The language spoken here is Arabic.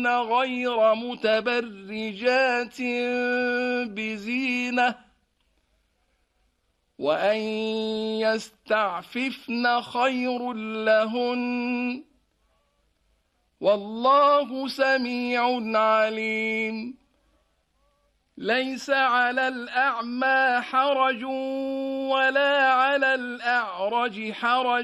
يخرجن غير متبرجات بزينة وأن يستعففن خير لهن والله سميع عليم. ليس على الأعمى حرج ولا على الأعرج حرج